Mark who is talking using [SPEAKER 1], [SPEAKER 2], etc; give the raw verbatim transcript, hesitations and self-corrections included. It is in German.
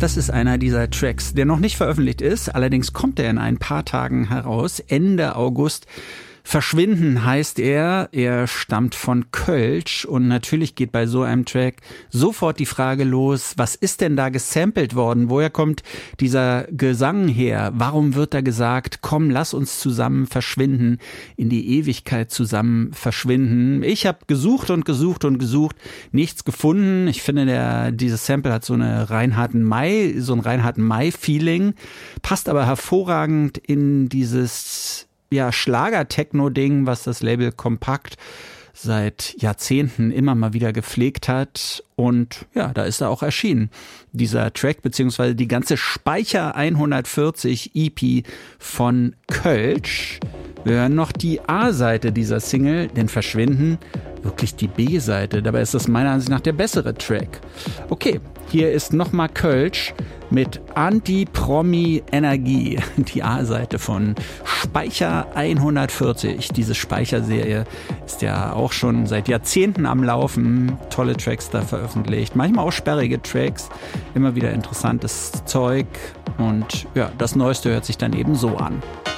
[SPEAKER 1] Das ist einer dieser Tracks, der noch nicht veröffentlicht ist. Allerdings kommt er in ein paar Tagen heraus, Ende August. Verschwinden heißt er, er stammt von Kölsch und natürlich geht bei so einem Track sofort die Frage los, was ist denn da gesampelt worden? Woher kommt dieser Gesang her? Warum wird da gesagt, komm, lass uns zusammen verschwinden, in die Ewigkeit zusammen verschwinden? Ich habe gesucht und gesucht und gesucht, nichts gefunden. Ich finde, der, dieses Sample hat so eine Reinharden May, so ein Reinharden May-Feeling, passt aber hervorragend in dieses ja, Schlager-Techno-Ding, was das Label Kompakt seit Jahrzehnten immer mal wieder gepflegt hat. Und ja, da ist er auch erschienen. Dieser Track, beziehungsweise die ganze Speicher hundertvierzig E P von Kölsch. Wir hören noch die A-Seite dieser Single, denn Verschwinden wirklich die B-Seite. Dabei ist das meiner Ansicht nach der bessere Track. Okay, hier ist nochmal Kölsch mit Anti-Promi-Energie. Die A-Seite von Speicher hundertvierzig. Diese Speicherserie ist ja auch schon seit Jahrzehnten am Laufen. Tolle Tracks da veröffentlicht. Manchmal auch sperrige Tracks. Immer wieder interessantes Zeug. Und ja, das Neueste hört sich dann eben so an.